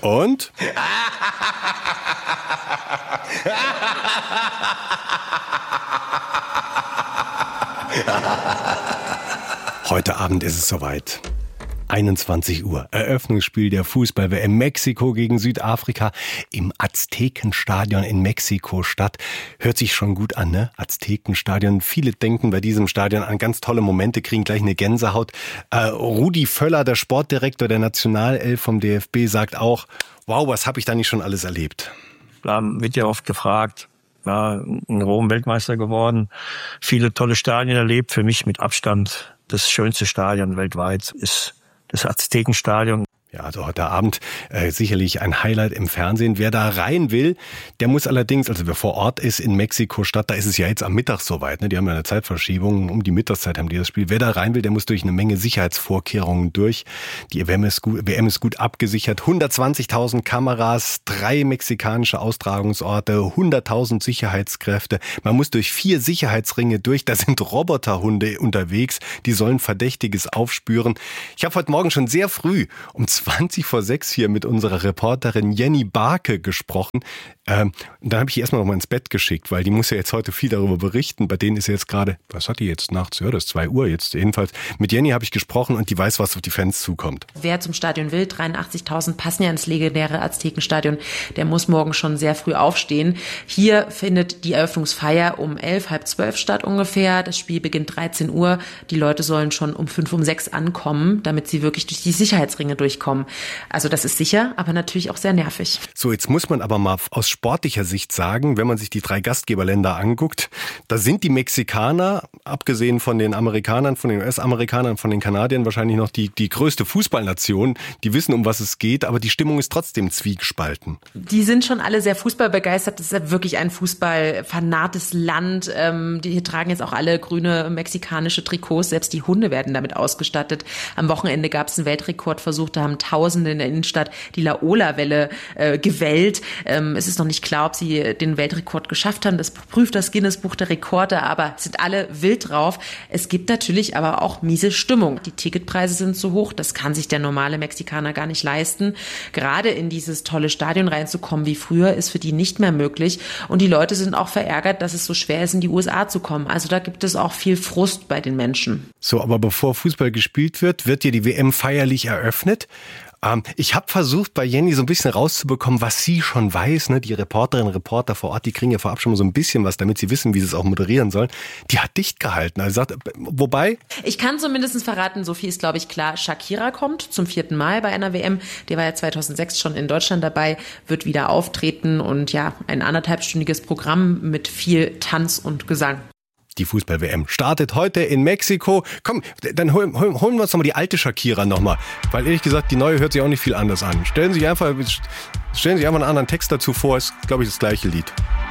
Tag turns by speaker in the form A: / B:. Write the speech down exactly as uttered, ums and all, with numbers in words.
A: Und? Heute Abend ist es soweit. einundzwanzig Uhr. Eröffnungsspiel der Fußball-W M Mexiko gegen Südafrika im Aztekenstadion in Mexiko-Stadt. Hört sich schon gut an, ne? Aztekenstadion. Viele denken bei diesem Stadion an ganz tolle Momente, kriegen gleich eine Gänsehaut. Äh, Rudi Völler, der Sportdirektor der Nationalelf vom D F B, sagt auch, wow, was habe ich da nicht schon alles erlebt?
B: Da wird ja oft gefragt, ja, in Rom Weltmeister geworden, viele tolle Stadien erlebt. Für mich mit Abstand das schönste Stadion weltweit ist das Aztekenstadion.
A: Ja, also heute Abend äh, sicherlich ein Highlight im Fernsehen. Wer da rein will, der muss allerdings, also wer vor Ort ist in Mexiko-Stadt, da ist es ja jetzt am Mittag soweit, ne? Die haben ja eine Zeitverschiebung, um die Mittagszeit haben die das Spiel. Wer da rein will, der muss durch eine Menge Sicherheitsvorkehrungen durch. Die W M ist gut, W M ist gut abgesichert. hundertzwanzigtausend Kameras, drei mexikanische Austragungsorte, hunderttausend Sicherheitskräfte. Man muss durch vier Sicherheitsringe durch. Da sind Roboterhunde unterwegs, die sollen Verdächtiges aufspüren. Ich habe heute Morgen schon sehr früh um zwanzig vor sechs hier mit unserer Reporterin Jenny Barke gesprochen. Ähm, und dann habe ich die erstmal noch mal ins Bett geschickt, weil die muss ja jetzt heute viel darüber berichten. Bei denen ist ja jetzt gerade, was hat die jetzt nachts? Ja, das ist zwei Uhr jetzt jedenfalls. Mit Jenny habe ich gesprochen und die weiß, was auf die Fans zukommt.
C: Wer zum Stadion will, dreiundachtzigtausend passen ja ins legendäre Aztekenstadion, der muss morgen schon sehr früh aufstehen. Hier findet die Eröffnungsfeier um elf, halb zwölf statt ungefähr. Das Spiel beginnt dreizehn Uhr. Die Leute sollen schon um fünf, um sechs ankommen, damit sie wirklich durch die Sicherheitsringe durchkommen. Also das ist sicher, aber natürlich auch sehr nervig.
A: So, jetzt muss man aber mal aus sportlicher Sicht sagen, wenn man sich die drei Gastgeberländer anguckt, da sind die Mexikaner, abgesehen von den Amerikanern, von den U S-Amerikanern, von den Kanadiern, wahrscheinlich noch die, die größte Fußballnation. Die wissen, um was es geht, aber die Stimmung ist trotzdem zwiegespalten.
C: Die sind schon alle sehr fußballbegeistert. Das ist ja wirklich ein fußballfanates Land. Ähm, die hier tragen jetzt auch alle grüne mexikanische Trikots. Selbst die Hunde werden damit ausgestattet. Am Wochenende gab es einen Weltrekordversuch. Da haben Tausende in der Innenstadt die Laola-Welle äh, gewellt. Ähm, es ist noch nicht klar, ob sie den Weltrekord geschafft haben. Das prüft das Guinness-Buch der Rekorde, aber sind alle wild drauf. Es gibt natürlich aber auch miese Stimmung. Die Ticketpreise sind zu hoch. Das kann sich der normale Mexikaner gar nicht leisten. Gerade in dieses tolle Stadion reinzukommen wie früher ist für die nicht mehr möglich. Und die Leute sind auch verärgert, dass es so schwer ist, in die U S A zu kommen. Also da gibt es auch viel Frust bei den Menschen.
A: So, aber bevor Fußball gespielt wird, wird hier die W M feierlich eröffnet. Ähm, ich habe versucht, bei Jenny so ein bisschen rauszubekommen, was sie schon weiß. Ne? Die Reporterinnen und Reporter vor Ort, die kriegen ja vorab schon mal so ein bisschen was, damit sie wissen, wie sie es auch moderieren sollen. Die hat dicht gehalten. Also sagt, wobei?
C: Ich kann zumindest verraten, so viel ist, glaube ich, klar. Shakira kommt zum vierten Mal bei einer W M. Der war ja zweitausendsechs schon in Deutschland dabei, wird wieder auftreten und ja, ein anderthalbstündiges Programm mit viel Tanz und Gesang.
A: Die Fußball-W M startet heute in Mexiko. Komm, dann holen, holen, holen wir uns noch mal die alte Shakira noch mal. Weil ehrlich gesagt, die neue hört sich auch nicht viel anders an. Stellen Sie sich einfach, stellen Sie sich einfach einen anderen Text dazu vor, ist, glaube ich, das gleiche Lied.